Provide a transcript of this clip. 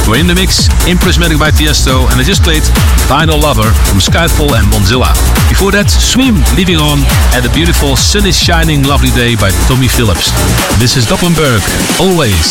We're in the mix in Prismatic by Tiesto, and I just played Final Lover from Skyfall and Bonzilla. Before that, Swim, Leaving On, and the beautiful Sun is Shining Lovely Day by Tommy Phillips. This is Doppenberg, Always.